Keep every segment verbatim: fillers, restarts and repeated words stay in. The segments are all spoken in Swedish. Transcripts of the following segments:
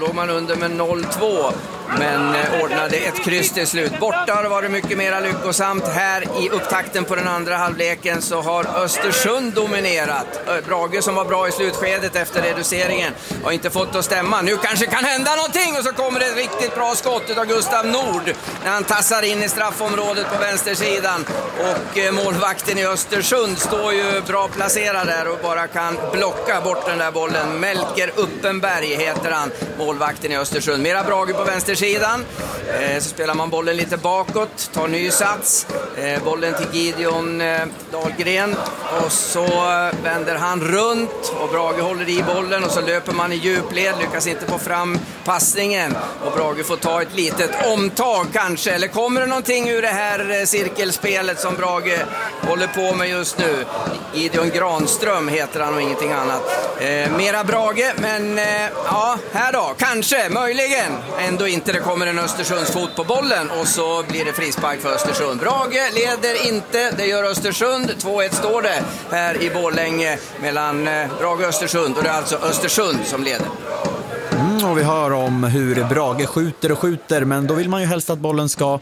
låg man under med noll två. Men ordnade ett kryss till slut. Borta har det varit mycket mer lyckosamt. Här i upptakten på den andra halvleken så har Östersund dominerat. Brage som var bra i slutskedet efter reduceringen har inte fått att stämma. Nu kanske kan hända någonting och så kommer det ett riktigt bra skott av Gustav Nord när han tassar in i straffområdet på vänstersidan. Och målvakten i Östersund står ju bra placerad där och bara kan blocka bort den där bollen. Melker Uppenberg heter han, målvakten i Östersund. Mera Brage på vänstersidan. Sidan. Eh, så spelar man bollen lite bakåt, tar ny sats, eh, bollen till Gideon eh, Dahlgren och så vänder han runt och Brage håller i bollen och så löper man i djupled, lyckas inte få fram passningen och Brage får ta ett litet omtag kanske, eller kommer det någonting ur det här eh, cirkelspelet som Brage håller på med just nu. Gideon Granström heter han och ingenting annat. Eh, mera Brage, men eh, ja, här då, kanske, möjligen, ändå inte. Det kommer en Östersunds fot på bollen och så blir det frispark för Östersund. Brage leder inte, det gör Östersund. två ett står det här i Borlänge mellan Brage och Östersund och det är alltså Östersund som leder. Mm, och vi hör om hur Brage skjuter och skjuter, men då vill man ju helst att bollen ska...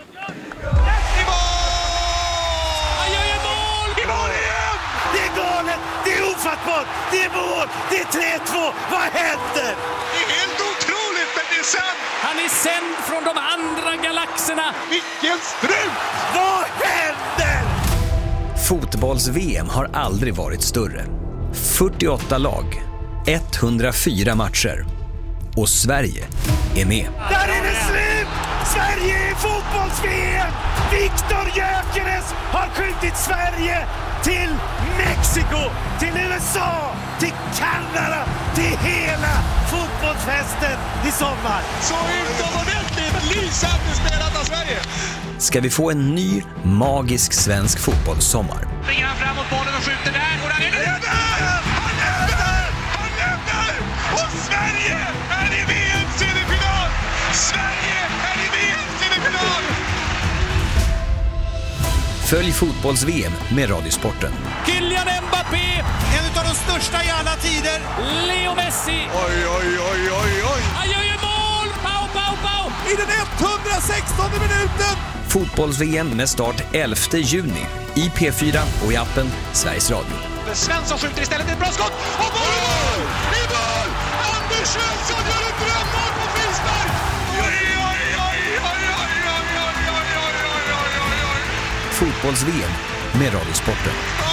Det är mål! Det är tre två! Vad händer? Det är helt otroligt, men det är sant! Han är sänd från de andra galaxerna! Vilken strut! Vad händer? Fotbolls-V M har aldrig varit större. fyrtioåtta lag, etthundrafyra matcher. Och Sverige är med. Där är det slut! Sverige är fotbolls-V M! Viktor Gyökeres har skjutit Sverige till Mexiko, till U S A, till Kanada, till hela fotbollsfesten i sommar. Så utomordentligt lysande spelat av Sverige. Ska vi få en ny magisk svensk fotbollssommar? Springer han framåt bollen och skjuter där och där är det... Han lämnar! Han lämnar! Han lämnar! Och Sverige är i V M-semifinal! Sverige är i V M-semifinal! Följ fotbolls-V M med Radiosporten. Kylian Mbappé! En av de största i alla tider! Leo Messi! Oj, oj, oj, oj, oj! Han gör ju mål! Pau, pau, pau! I den etthundrasextonde minuten! Fotbolls-V M med start elfte juni i P fyra och i appen Sveriges Radio. Svensson skjuter istället ett bra skott! Och mål! I mål! Anders Svensson gör ett drömmål på frispark! Oj, oj, oj, oj, oj, oj, oj, oj, oj, oj, oj, oj. Fotbolls-V M med Radiosporten.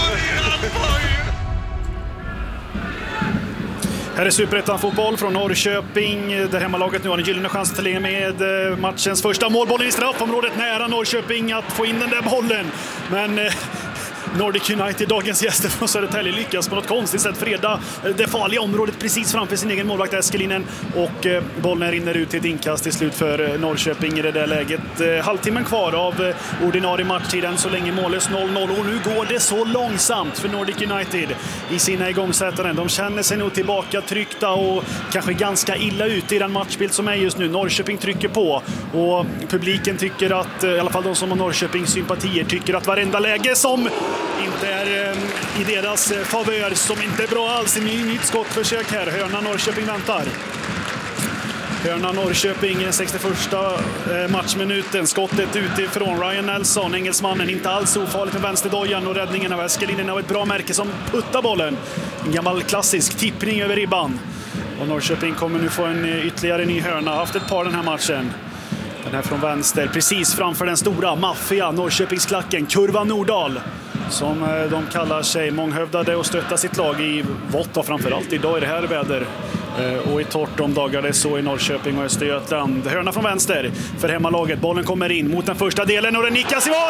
Här är Superettan-fotboll från Norrköping där hemmalaget nu har en gyllene chans att lägga med matchens första målbollen i straffområdet, nära Norrköping att få in den där bollen. Men eh, Nordic United, dagens gäster från Södertälje, lyckas på något konstigt sätt freda det farliga området precis framför sin egen målvakt Eskelinen och eh, bollen rinner ut till ett inkast till slut för Norrköping i det där läget. Eh, halvtimmen kvar av eh, ordinarie matchtiden så länge mållös noll noll och nu går det så långsamt för Nordic United i sina igångsättaren. De känner sig nog tillbaka tryckta och kanske ganska illa ute i den matchbild som är just nu. Norrköping trycker på och publiken tycker att, i alla fall de som har Norrköpings sympatier, tycker att varenda läge som inte är eh, i deras eh, favör, som inte är bra alls. En ny, nytt skottförsök här. Hörna Norrköping väntar. Hörna Norrköping, sextioförsta eh, matchminuten. Skottet utifrån Ryan Nelson, engelsmannen, inte alls ofarligt med vänsterdojan och räddningen av Eskelinen av ett bra märke som puttar bollen. En gammal klassisk tippning över ribban. Och Norrköping kommer nu få en ytterligare ny hörna. Haft ett par den här matchen. Den här från vänster, precis framför den stora maffia Norrköpingsklacken, Kurva Nordahl, som de kallar sig, månghövdade och stöttar sitt lag i vått och framförallt idag i det här väder och i torrt om dagar det så i Norrköping och Östergötland. Hörna från vänster för hemmalaget, bollen kommer in mot den första delen och den nickas i mål!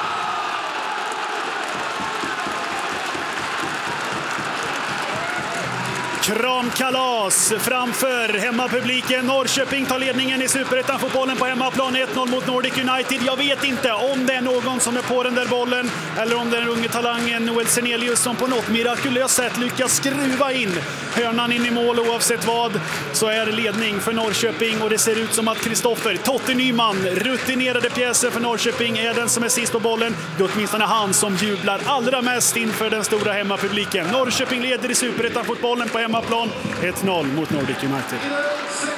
Kramkalas framför hemmapubliken. Norrköping tar ledningen i Superettan-fotbollen på hemmaplan, ett noll mot Nordic United. Jag vet inte om det är någon som är på den där bollen eller om det är den unge talangen Noel Senelius som på något mirakulöst sätt lyckas skruva in hörnan in i mål. Oavsett vad så är det ledning för Norrköping och det ser ut som att Kristoffer Totte Nyman, rutinerade pjäser för Norrköping, är den som är sist på bollen. Det är åtminstone han som jublar allra mest inför den stora hemmapubliken. Norrköping leder i Superettan-fotbollen på hemmaplan, ett noll mot Nordic United.